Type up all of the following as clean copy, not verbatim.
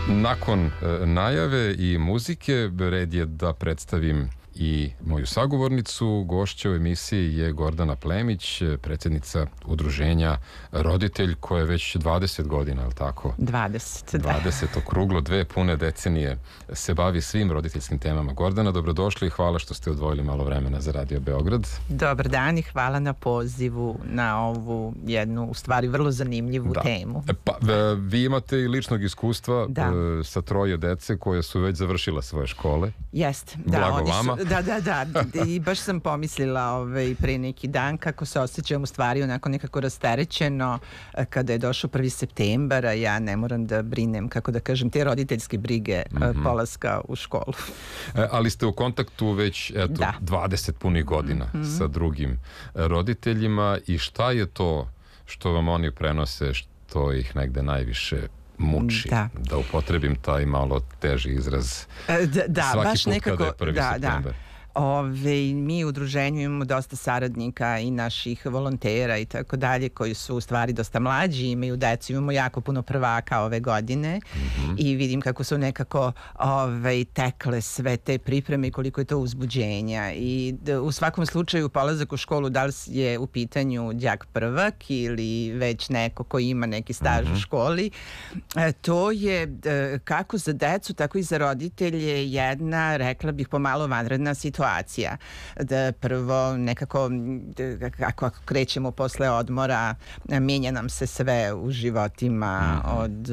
Nakon najave i muzike, red je da predstavim i moju sagovornicu. Gošća u emisiji je Gordana Plemić, predsjednica udruženja Roditelj, koja je već 20 godina, je li tako? 20, da. 20, okruglo 2 pune decenije se bavi svim roditeljskim temama. Gordana, dobrodošli i hvala što ste odvojili malo vremena za Radio Beograd. Dobar dan i hvala na pozivu na ovu jednu, u stvari, vrlo zanimljivu temu. Vi imate i ličnog iskustva sa 3 dece koje su već završila svoje škole. Jeste, da. Blago vama. Da. I baš sam pomislila pre neki dan kako se osjećam u stvari onako nekako rasterećeno kada je došao 1. septembar, a ja ne moram da brinem, kako da kažem, te roditeljske brige polaska u školu. Ali ste u kontaktu već 20 punih godina sa drugim roditeljima i šta je to što vam oni prenose, što ih negde najviše muči, da upotrebim taj malo teži izraz svaki put kada je 1. septembar. Mi u udruženju imamo dosta saradnika i naših volontera i tako dalje, koji su u stvari dosta mlađi, imaju decu, imamo jako puno prvaka ove godine i vidim kako su nekako tekle sve te pripreme i koliko je to uzbuđenja. I u svakom slučaju polazak u školu, da li je u pitanju đak prvak ili već neko koji ima neki staž u školi, to je kako za decu, tako i za roditelje jedna, rekla bih, pomalo vanredna situacija. Da prvo nekako ako krećemo posle odmora, mijenja nam se sve u životima, od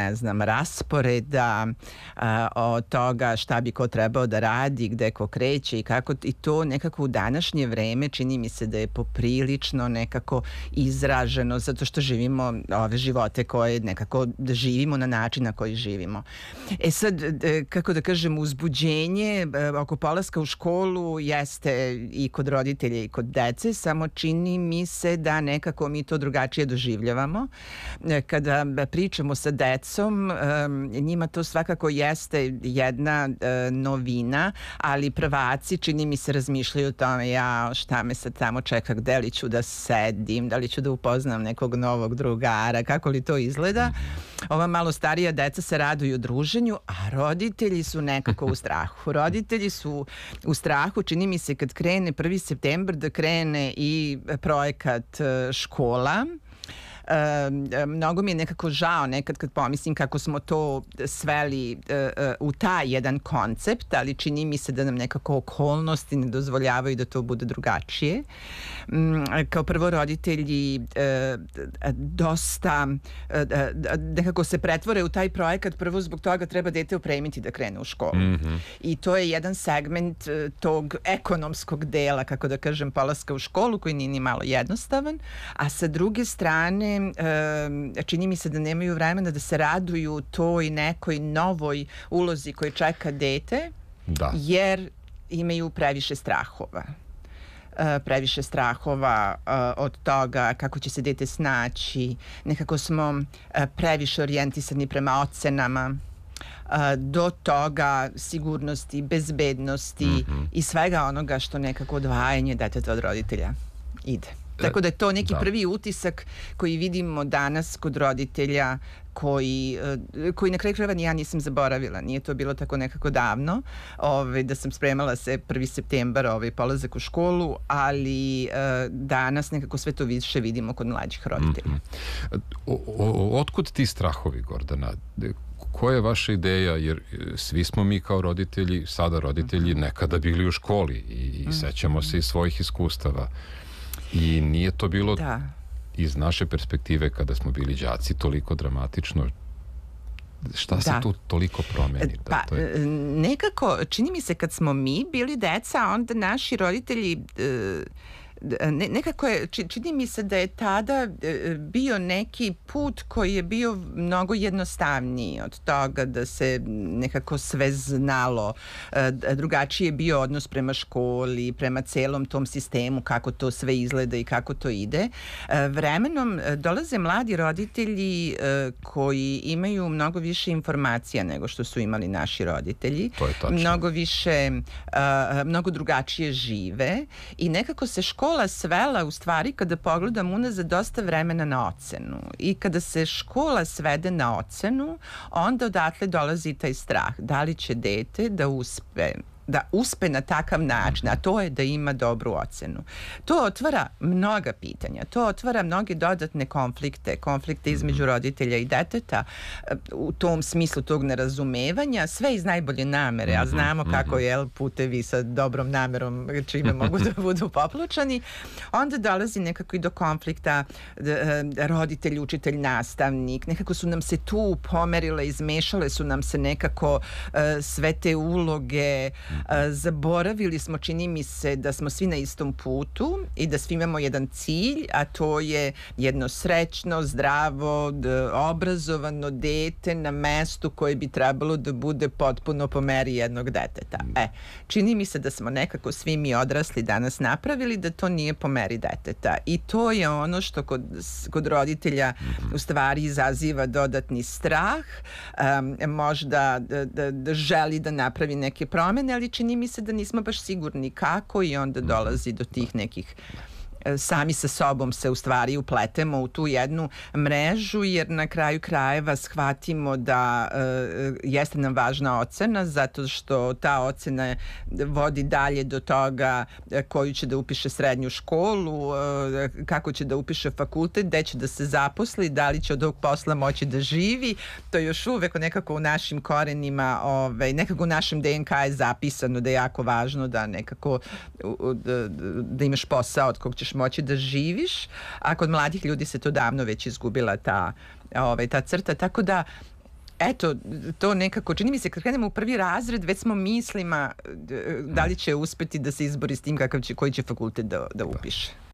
rasporeda, od toga šta bi ko trebao da radi, gde ko kreće i kako, i to nekako u današnje vreme čini mi se da je poprilično nekako izraženo, zato što živimo ove živote koje nekako živimo na način na koji živimo. Sad, kako da kažem, uzbuđenje oko polaska u školu jeste i kod roditelja i kod dece, samo čini mi se da nekako mi to drugačije doživljavamo. Kada pričamo sa decom, njima to svakako jeste jedna novina, ali prvaci čini mi se razmišljaju o tome, šta me sad tamo čeka, gde li ću da sedim, da li ću da upoznam nekog novog drugara, kako li to izgleda. Ova malo starija deca se raduju druženju, a roditelji su nekako u strahu. Roditelji su u strahu, čini mi se, kad krene 1. septembar, da krene i projekat škola. Mnogo mi je nekako žao nekad kad pomislim kako smo to sveli u taj jedan koncept, ali čini mi se da nam nekako okolnosti ne dozvoljavaju da to bude drugačije. Kao prvo, roditelji dosta nekako se pretvore u taj projekat, prvo zbog toga treba dete opremiti da krene u školu. I to je jedan segment tog ekonomskog dela, kako da kažem, polaska u školu, koji nije ni malo jednostavan, a sa druge strane čini mi se da nemaju vremena da se raduju toj nekoj novoj ulozi koju čeka dete, jer imaju previše strahova. Previše strahova od toga kako će se dete snaći, nekako smo previše orijentisani prema ocenama, do toga sigurnosti, bezbednosti i svega onoga što nekako odvajanje deteta od roditelja ide. Tako da je to neki prvi utisak koji vidimo danas kod roditelja koji na kraju krajeva ni ja nisam zaboravila. Nije to bilo tako nekako davno da sam spremala se 1. septembar polazak u školu, ali danas nekako sve to više vidimo kod mlađih roditelja. Otkud ti strahovi, Gordana? Koja je vaša ideja, jer svi smo mi kao roditelji, sada roditelji, nekada bili u školi i sećamo se iz svojih iskustava. I nije to bilo iz naše perspektive kada smo bili đaci toliko dramatično. Šta se tu toliko promeni? Nekako, čini mi se kad smo mi bili deca, onda naši roditelji nekako je, čini mi se da je tada bio neki put koji je bio mnogo jednostavniji od toga da se nekako sve znalo. Drugačiji je bio odnos prema školi, prema celom tom sistemu, kako to sve izgleda i kako to ide. Vremenom dolaze mladi roditelji koji imaju mnogo više informacija nego što su imali naši roditelji. To je tačno. Mnogo drugačije žive i nekako se škola škola svela u stvari kada pogledam unazad dosta vremena na ocenu i kada se škola svede na ocenu, onda odatle dolazi taj strah. Da li će dete da uspe na takav način, a to je da ima dobru ocenu. To otvara mnoga pitanja, to otvara mnoge dodatne konflikte između roditelja i deteta u tom smislu tog nerazumevanja, sve iz najbolje namere, a znamo kako je putevi sa dobrom namerom čime mogu da budu popločani. Onda dolazi nekako i do konflikta roditelj, učitelj, nastavnik. Nekako su nam se tu pomerile, izmešale su nam se nekako sve te uloge. Zaboravili smo, čini mi se, da smo svi na istom putu i da svi imamo jedan cilj, a to je jedno srećno, zdravo, obrazovano dete na mestu koje bi trebalo da bude potpuno po meri jednog deteta. Čini mi se da smo nekako svi mi odrasli danas napravili da to nije po meri deteta. I to je ono što kod roditelja u stvari izaziva dodatni strah, možda da želi da napravi neke promene, ali čini mi se da nismo baš sigurni kako i onda dolazi do tih nekih sami sa sobom se u stvari upletemo u tu jednu mrežu, jer na kraju krajeva shvatimo da jeste nam važna ocena, zato što ta ocena vodi dalje do toga koju će da upiše srednju školu, kako će da upiše fakultet, gde će da se zaposli, da li će od ovog posla moći da živi. To je još uvek nekako u našim korenima, nekako u našem DNK je zapisano da je jako važno da nekako da imaš posao od kog ćeš moći da živiš, a kod mladih ljudi se to davno već izgubila ta crta, tako da eto, to nekako, čini mi se kad krenemo u prvi razred, već smo mislima da li će uspeti da se izbori s tim koji će fakultet da upiše.